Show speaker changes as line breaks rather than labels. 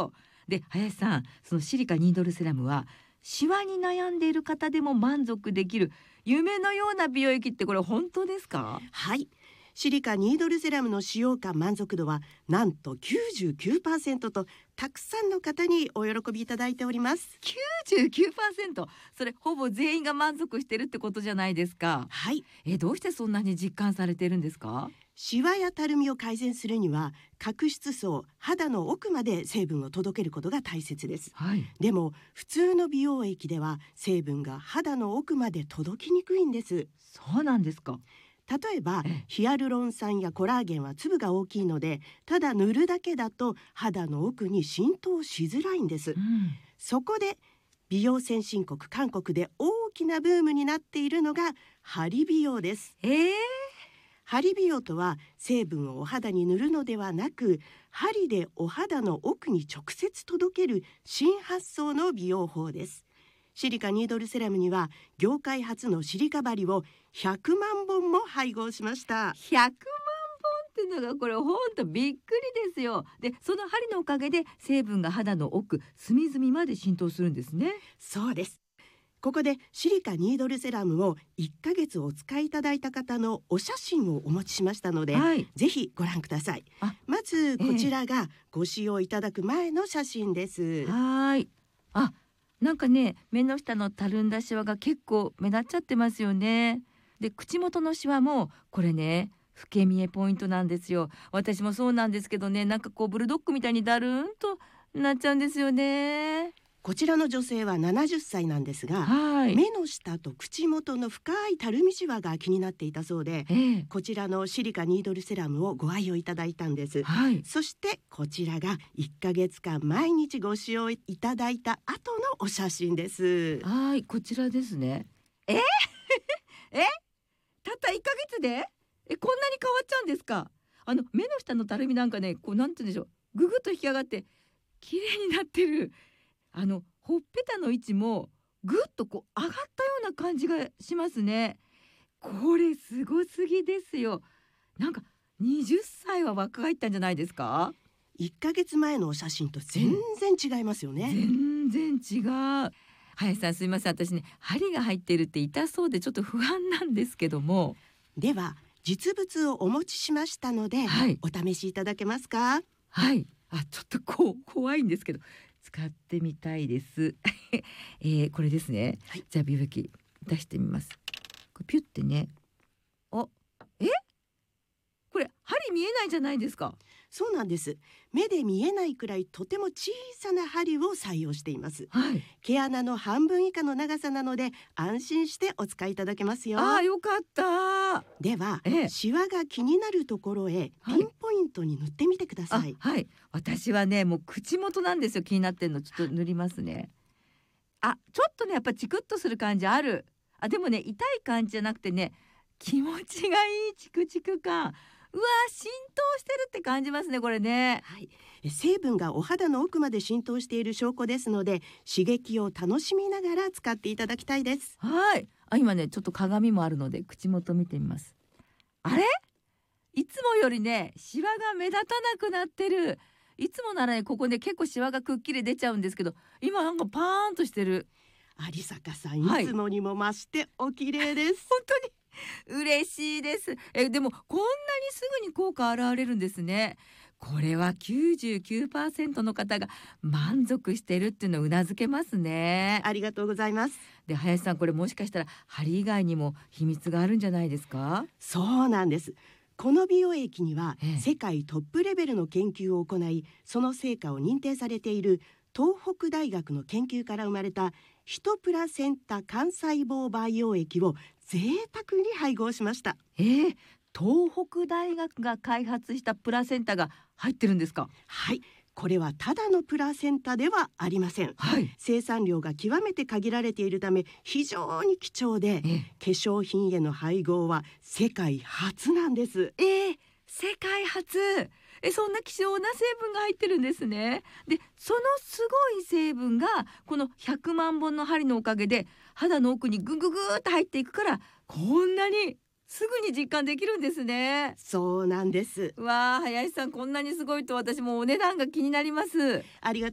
よ。で、林さん、そのシリカニードルセラムはシワに悩んでいる方でも満足できる夢のような美容液って、これ本当ですか？
はい、シリカニードルセラムの使用感満足度はなんと 99% とたくさんの方にお喜びいただいております。
99%、それほぼ全員が満足してるってことじゃないですか。
はい、
どうしてそんなに実感されてるんですか？
シワやたるみを改善するには角質層、肌の奥まで成分を届けることが大切です。
はい。
でも普通の美容液では成分が肌の奥まで届きにくいんです。
そうなんですか。
例えば
ええ
ヒアルロン酸やコラーゲンは粒が大きいので、ただ塗るだけだと肌の奥に浸透しづらいんです。そこで美容先進国韓国で大きなブームになっているのが針美容です。針美容とは成分をお肌に塗るのではなく、針でお肌の奥に直接届ける新発想の美容法です。シリカニードルセラムには業界初のシリカ針を100万本も配合しました。
100万本っていうのが、これほんとびっくりですよ。で、その針のおかげで成分が肌の奥隅々まで浸透するんですね。
そうです。ここでシリカニードルセラムを1ヶ月お使いいただいた方のお写真をお持ちしましたので、
はい。
ぜひご覧ください。まずこちらがご使用いただく前の写真です。
はい。あ、なんかね、目の下のたるんだシワが結構目立っちゃってますよね。で、口元のシワもこれね、老け見えポイントなんですよ。私もそうなんですけどね、なんかこうブルドッグみたいにだるんとなっちゃうんですよね。
こちらの女性は70歳なんですが、
はい。
目の下と口元の深いたるみシワが気になっていたそうで、こちらのシリカニードルセラムをご愛用いただいたんです。
はい。
そしてこちらが1ヶ月間毎日ご使用いただいた後のお写真です。
はい、こちらですね。えたった1ヶ月でこんなに変わっちゃうんですか？目の下のたるみなんかね、こうなんて言うんでしょう、ぐぐっと引き上がって綺麗になってる。ほっぺたの位置もぐっとこう上がったような感じがしますね。これすごすぎですよ。なんか20歳は若返ったんじゃないですか
1ヶ月前のお写真と全然違いますよね。
全然違う。林さん、すいません、私ね、針が入っているって痛そうでちょっと不安なんですけども。
では実物をお持ちしましたので、
はい、
お試しいただけますか？
はい。ちょっと怖いんですけど使ってみたいです。これですね。
はい、
じゃあ美容液出してみます。これピュってね。これ針見えないじゃないですか。
そうなんです。目で見えないくらいとても小さな針を採用しています。
はい。
毛穴の半分以下の長さなので安心してお使いいただけますよ。
よかった。
では、
ええ
シワが気になるところへ
はい
ピンポイントに塗ってみてください。
はい。私はね、もう口元なんですよ、気になってんの。ちょっと塗りますね。ちょっとね、やっぱチクッとする感じある。でもね、痛い感じじゃなくてね、気持ちがいいチクチク感。うわー、浸透してるって感じますね、これね。
はい、成分がお肌の奥まで浸透している証拠ですので、刺激を楽しみながら使っていただきたいです。
はい。今ね、ちょっと鏡もあるので口元見てみます。あれ？いつもよりね、シワが目立たなくなってる。いつもならね、ここね、結構シワがくっきり出ちゃうんですけど、今なんかパーンとしてる。
有坂さん、
はい、
いつもにも増してお綺麗です。
本当に嬉しいです。でもこんなにすぐに効果現れるんですね。これは 99% の方が満足してるっていうのをうなずけますね。
ありがとうございます。
で、林さん、これもしかしたら針以外にも秘密があるんじゃないですか？
そうなんです。この美容液には
ええ
世界トップレベルの研究を行い、その成果を認定されている東北大学の研究から生まれたヒトプラセンタ幹細胞培養液を贅沢に配合しました。
東北大学が開発したプラセンタが入ってるんですか？
はい、これはただのプラセンタではありません。
はい。
生産量が極めて限られているため非常に貴重で、化粧品への配合は世界初なんです。
世界初。そんな希少な成分が入ってるんですね。で、そのすごい成分がこの100万本の針のおかげで肌の奥にぐぐぐーっと入っていくから、こんなにすぐに実感できるんですね。
そうなんです。
わあ、林さん、こんなにすごいと私もお値段が気になります。
ありが